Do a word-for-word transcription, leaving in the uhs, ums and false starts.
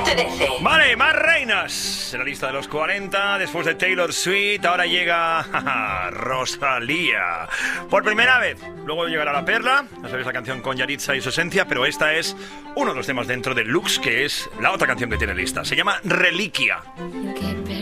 trece. Vale, más reinas en la lista de los cuarenta. Después de Taylor Swift, ahora llega jaja, Rosalía. Por primera vez. Luego llegará La Perla. Ya sabéis, la canción con Yaritza y su esencia. Pero esta es uno de los temas dentro de Lux, que es la otra canción que tiene lista. Se llama Reliquia.